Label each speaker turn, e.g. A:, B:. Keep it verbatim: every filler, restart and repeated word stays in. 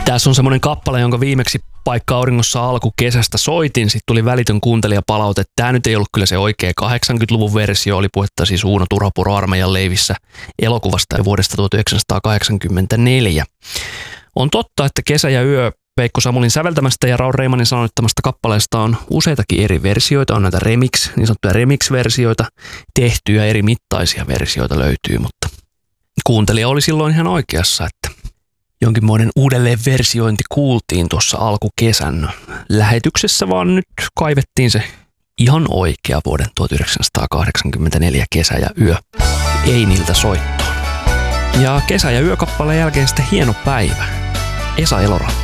A: Tässä on semmoinen kappale, jonka viimeksi Paikka auringossa alkukesästä soitin. Sitten tuli välitön kuuntelijapalaute. Tämä nyt ei ollut kyllä se oikea kahdeksankymmentäluvun versio. Oli puhetta siis Uuno Turhapuro armeijan leivissä elokuvasta vuodesta tuhatyhdeksänsataakahdeksankymmentäneljä. On totta, että Kesä ja yö Veikko Samulin säveltämästä ja Raul Reimanin sanoittamasta kappaleesta on useitakin eri versioita. On näitä remix, niin sanottuja remix-versioita tehty ja eri mittaisia versioita löytyy, mutta kuuntelija oli silloin ihan oikeassa, että jonkinmoinen uudelleen versiointi kuultiin tuossa alkukesän lähetyksessä, vaan nyt kaivettiin se ihan oikea vuoden tuhatyhdeksänsataakahdeksankymmentäneljä Kesä ja yö Einiltä soittoon. Ja Kesä ja yö kappaleen jälkeen sitten Hieno päivä, Esa Eloranta.